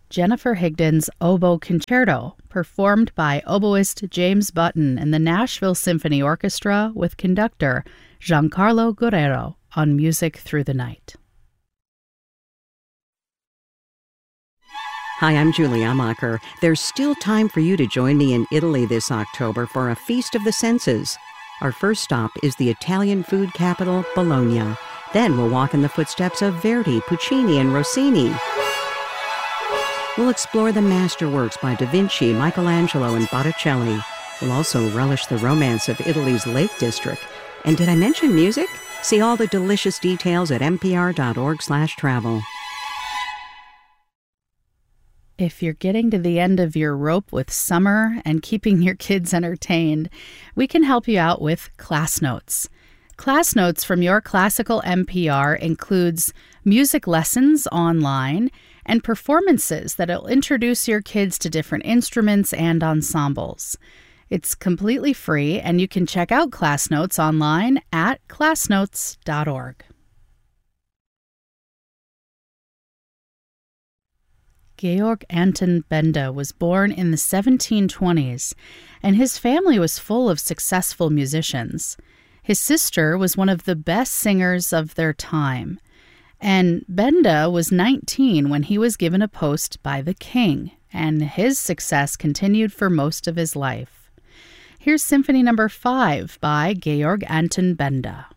Jennifer Higdon's Oboe Concerto, performed by oboist James Button and the Nashville Symphony Orchestra with conductor Giancarlo Guerrero on Music Through the Night. Hi, I'm Julie Amacher. There's still time for you to join me in Italy this October for a Feast of the Senses. Our first stop is the Italian food capital, Bologna. Then we'll walk in the footsteps of Verdi, Puccini, and Rossini. We'll explore the masterworks by Da Vinci, Michelangelo, and Botticelli. We'll also relish the romance of Italy's Lake District. And did I mention music? See all the delicious details at npr.org/travel. If you're getting to the end of your rope with summer and keeping your kids entertained, we can help you out with Class Notes. Class Notes from your classical NPR includes music lessons online and performances that'll introduce your kids to different instruments and ensembles. It's completely free, and you can check out Class Notes online at classnotes.org. Georg Anton Benda was born in the 1720s, and his family was full of successful musicians. His sister was one of the best singers of their time, and Benda was 19 when he was given a post by the king, and his success continued for most of his life. Here's Symphony No. 5 by Georg Anton Benda.